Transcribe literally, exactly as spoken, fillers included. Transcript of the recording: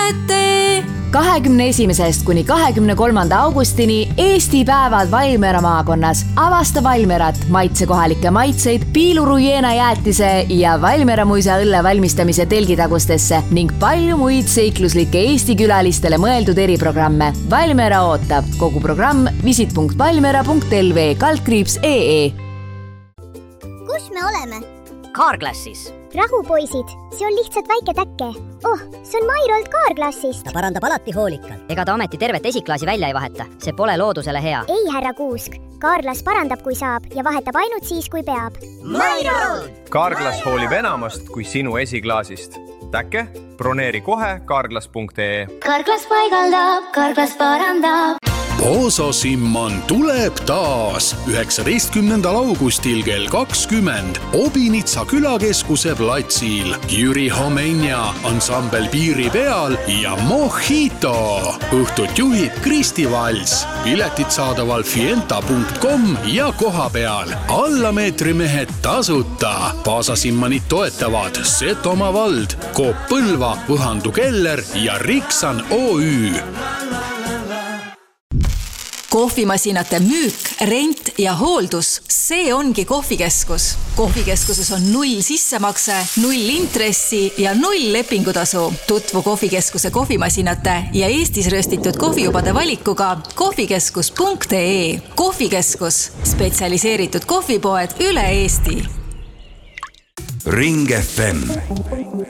olete. kahekümne esimesest kuni kahekümne kolmanda augustini Eesti päevad Valmiera maakonnas. Avasta Valmierat, maitse kohalikke maitseid, piilurujeena jäätise ja Valmiera muisa õlle valmistamise telgitagustesse ning palju muid seikluslikke Eesti külalistele mõeldud eriprogramme. Valmiera ootab. Kogu programm visit punkt valmiera punkt l v kaldkriips punkt e e. Kus me oleme? Carglassis. Rahu, poisid, see on lihtsalt väike täkke. Oh, see on Mairolt Carglassist. Ta parandab alati hoolikalt. Ega ta ometi tervet esiklaasi välja ei vaheta. See pole loodusele hea. Ei, härra Kuusk. Carglass parandab, kui saab ja vahetab ainult siis, kui peab. Mairolt! Carglass hoolib enamast kui sinu esiklaasist. Täkke? Broneeri kohe carglass punkt e e. Carglass paigaldab, Carglass parandab. Pooso Simman tuleb taas üheksateistkümnendal augustil kell kakskümmend Obinitsa külakeskuse platsil. Jüri Homenja, ansambel Piiri peal ja Mojito. Õhtut juhib Kristi Vals. Piletid saadaval fienta punkt com ja koha peal. Allameetrimehed tasuta. Paasa Simmanit toetavad Setomaa vald, Coop Põlva, Võhandu Keller ja Riksan O Ü. Kohvimasinate müük, rent ja hooldus, see ongi kohvikeskus. Kohvikeskuses on null sissemakse, null intressi ja null lepingutasu. Tutvu kohvikeskuse kohvimasinate ja Eestis röstitud kohvijubade valikuga kohvikeskus punkt e e. Kohvikeskus, spetsialiseeritud kohvipoed üle Eesti. Ring F M